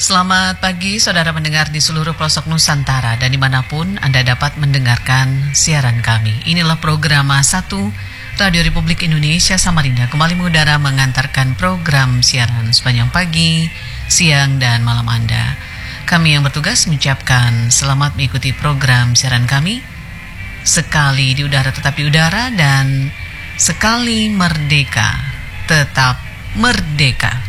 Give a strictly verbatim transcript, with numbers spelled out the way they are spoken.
Selamat pagi saudara pendengar di seluruh pelosok Nusantara dan dimanapun Anda dapat mendengarkan siaran kami. Inilah program satu Radio Republik Indonesia Samarinda kembali mengudara mengantarkan program siaran sepanjang pagi, siang, dan malam Anda. Kami yang bertugas mengucapkan selamat mengikuti program siaran kami. Sekali di udara tetap di udara dan sekali merdeka tetap merdeka.